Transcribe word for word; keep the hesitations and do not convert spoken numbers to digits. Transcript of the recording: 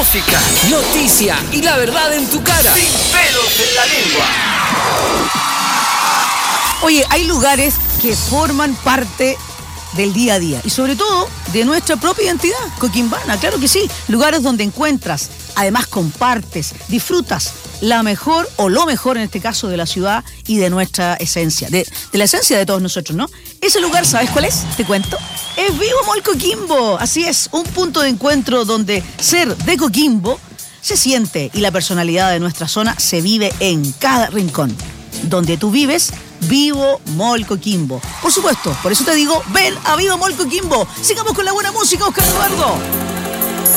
música, noticia y la verdad en tu cara. Sin pelos en la lengua. Oye, hay lugares que forman parte del día a día y sobre todo de nuestra propia identidad coquimbana, claro que sí. Lugares donde encuentras, además compartes, disfrutas la mejor o lo mejor en este caso de la ciudad y de nuestra esencia, de, de la esencia de todos nosotros, ¿no? Ese lugar, ¿sabes cuál es? Te cuento. Es Vivo Mall Coquimbo. Así es, un punto de encuentro donde ser de Coquimbo se siente y la personalidad de nuestra zona se vive en cada rincón. Donde tú vives, Vivo Mall Coquimbo. Por supuesto, por eso te digo, ven a Vivo Mall Coquimbo. Sigamos con la buena música, Oscar Eduardo.